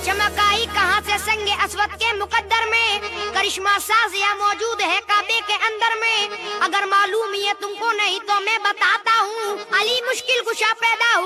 चमक आई कहाँ से संगे अस्वद के मुकद्दर में, करिश्मा साजिया मौजूद है काबे के अंदर में। अगर मालूम ये तुमको नहीं तो मैं बताता हूँ, अली मुश्किल कुशा पैदा